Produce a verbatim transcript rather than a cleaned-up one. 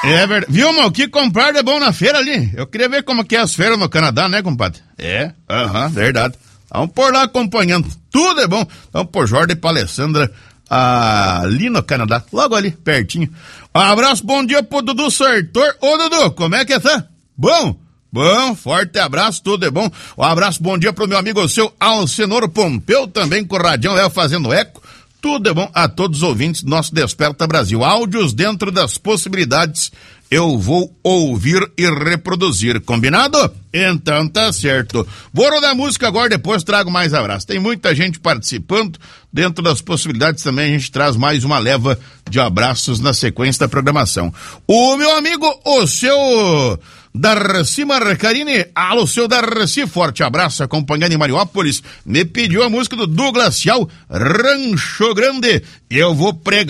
É verdade. Viu, mano? O que comprar é bom na feira ali. Eu queria ver como que é as feiras no Canadá, né, compadre? É, aham, uhum, verdade. Vamos por lá acompanhando. Tudo é bom. Vamos por Jorge e Palessandra ali no Canadá. Logo ali, pertinho. Um abraço, bom dia pro Dudu Sartor. Ô, Dudu, como é que tá? Bom? Bom, forte abraço, tudo é bom. Um abraço, bom dia pro meu amigo, o seu Alcenoro Pompeu, também com o Radião El fazendo eco. Tudo é bom a todos os ouvintes do nosso Desperta Brasil. Áudios dentro das possibilidades, eu vou ouvir e reproduzir. Combinado? Então tá certo. Vou rodar música agora, depois trago mais abraço. Tem muita gente participando. Dentro das possibilidades também a gente traz mais uma leva de abraços na sequência da programação. O meu amigo, o seu Darcy Marcarini, alô, seu Darcy, forte abraço, acompanhando em Mariópolis, me pediu a música do Douglas Cial, Rancho Grande. Eu vou pregar